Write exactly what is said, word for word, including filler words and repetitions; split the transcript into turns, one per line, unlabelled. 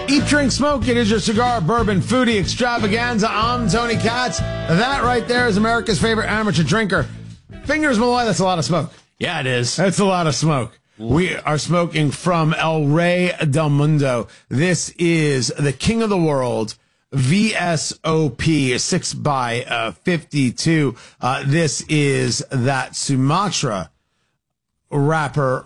Eat, drink, smoke. It is your cigar, bourbon, foodie extravaganza. I'm Tony Katz. That right there is America's favorite amateur drinker. Fingers Malloy, that's a lot of smoke.
Yeah, it is.
That's a lot of smoke. We are smoking from El Rey del Mundo. This is the King of the World V S O P six by fifty-two. Uh, this is that Sumatra wrapper